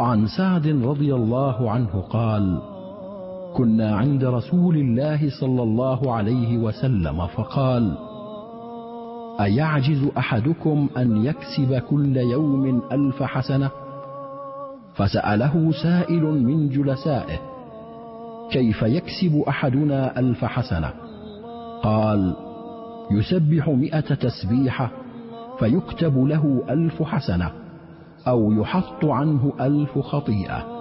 وعن سعد رضي الله عنه قال: كنا عند رسول الله صلى الله عليه وسلم فقال: أيعجز أحدكم أن يكسب كل يوم 1000 حسنة؟ فسأله سائل من جلسائه: كيف يكسب أحدنا 1000 حسنة؟ قال: يسبح 100 تسبيحة فيكتب له 1000 حسنة، أو يحط عنه 1000 خطيئة.